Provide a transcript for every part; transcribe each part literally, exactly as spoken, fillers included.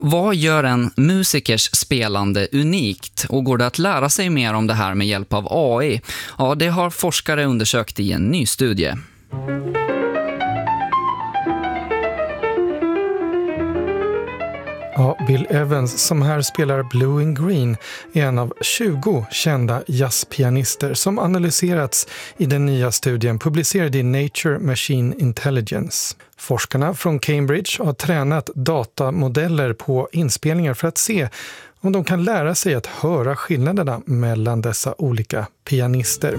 Vad gör en musikers spelande unikt och går det att lära sig mer om det här med hjälp av A I? Ja, det har forskare undersökt i en ny studie. Ja, Bill Evans som här spelar Blue and Green är en av tjugo kända jazzpianister som analyserats i den nya studien publicerad i Nature Machine Intelligence. Forskarna från Cambridge har tränat datamodeller på inspelningar för att se om de kan lära sig att höra skillnaderna mellan dessa olika pianister.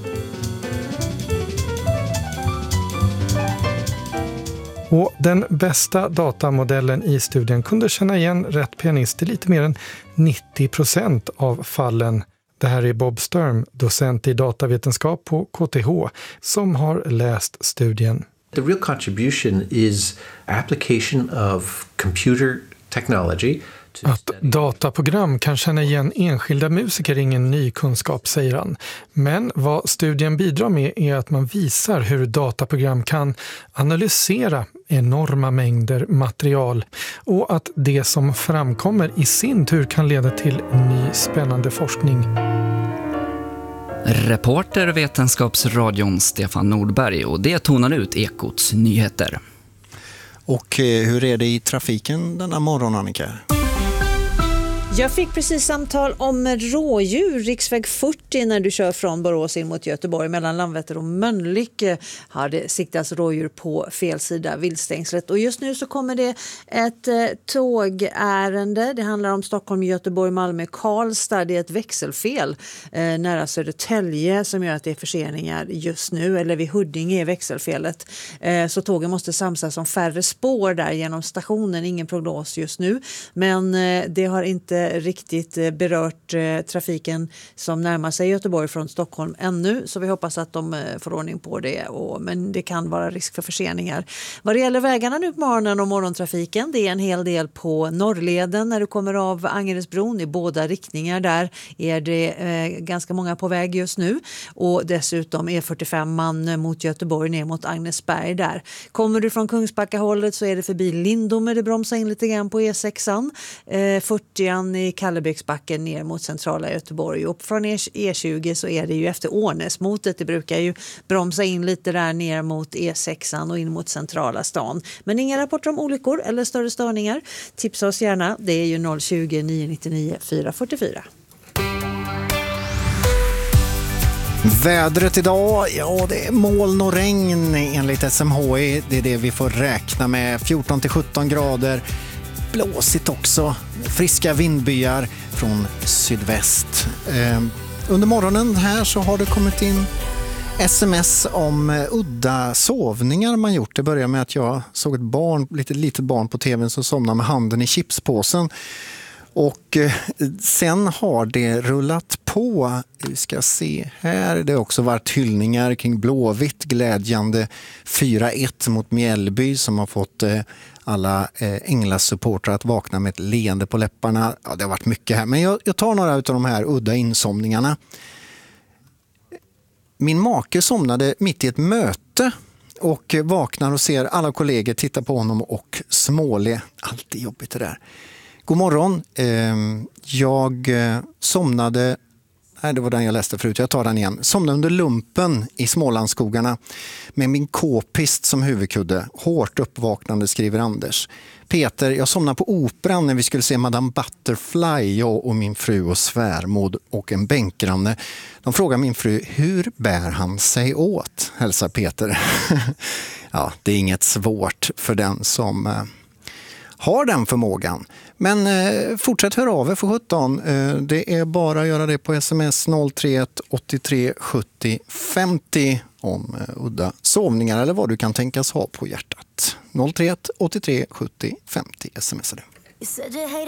Och den bästa datamodellen i studien kunde känna igen rätt pianist i lite mer än nittio procent av fallen. Det här är Bob Sturm, docent i datavetenskap på K T H, som har läst studien. The real contribution is application of computer technology. Att dataprogram kan känna igen enskilda musiker är ingen ny kunskap, säger han. Men vad studien bidrar med är att man visar hur dataprogram kan analysera enorma mängder material och att det som framkommer i sin tur kan leda till ny spännande forskning. Reporter Vetenskapsradion Stefan Nordberg, och det tonar ut Ekots nyheter. Och hur är det i trafiken denna morgon, Annika? Jag fick precis samtal om rådjur, riksväg fyrtio, när du kör från Borås in mot Göteborg mellan Landvetter och Mölnlycke har det siktats rådjur på fel sida viltstängslet. Och just nu så kommer det ett eh, tågärende. Det handlar om Stockholm, Göteborg, Malmö, Karlstad. Det är ett växelfel eh, nära Södertälje som gör att det är förseningar just nu. Eller vid Huddinge är växelfelet. Eh, så tågen måste samsas om färre spår där genom stationen. Ingen prognos just nu. Men eh, det har inte riktigt berört eh, trafiken som närmar sig Göteborg från Stockholm ännu, så vi hoppas att de eh, får ordning på det, och, men det kan vara risk för förseningar. Vad det gäller vägarna nu på morgonen och morgontrafiken, det är en hel del på Norrleden när du kommer av Angeredsbron i båda riktningar. Där är det eh, ganska många på väg just nu, och dessutom är fyrtiofem man mot Göteborg ner mot Agnesberg där. Kommer du från Kungsbacka-hållet så är det förbi Lindome, det bromsar in lite grann på E sexan, eh, fyrtio i Kallebäcksbacken ner mot centrala Göteborg, och från E tjugo så är det ju efter Ånäsmotet, det brukar ju bromsa in lite där ner mot E sexan och in mot centrala stan. Men inga rapporter om olyckor eller större störningar. Tipsa oss gärna, det är ju noll tjugo, nio nittionio, fyra fyrtiofyra. Vädret idag, ja det är moln och regn enligt S M H I. Det är det vi får räkna med, fjorton till sjutton grader. Blåsigt också, friska vindbyar från sydväst. Eh, under morgonen här så har det kommit in sms om eh, udda sovningar man gjort. Det började med att jag såg ett barn, lite litet barn på tvn som somnade med handen i chipspåsen. Och eh, sen har det rullat på. Vi ska se här. Det har också varit hyllningar kring Blåvitt. Glädjande fyra ett mot Mjällby som har fått eh, alla eh, Änglas-supportrar att vakna med ett leende på läpparna. Ja, det har varit mycket här. Men jag, jag tar några av de här udda insomningarna. Min make somnade mitt i ett möte och vaknar och ser alla kollegor titta på honom och småle. Alltid jobbigt det där. God morgon. Jag somnade, nej det var den jag läste förut, jag tar den igen. Somnade under lumpen i Smålandsskogarna med min k-pist som huvudkudde. Hårt uppvaknande, skriver Anders. Peter, jag somnade på operan när vi skulle se Madame Butterfly, jag och min fru och svärmod och en bänkgranne. De frågar min fru, hur bär han sig åt? Hälsar Peter. Ja, det är inget svårt för den som har den förmågan. Men eh, fortsätt höra av er för sjutton. Eh, det är bara att göra det på sms noll tre ett åttiotre sjuttio femtio om eh, udda sovningar eller vad du kan tänkas ha på hjärtat. noll tre ett åttiotre sjuttio femtio smsade.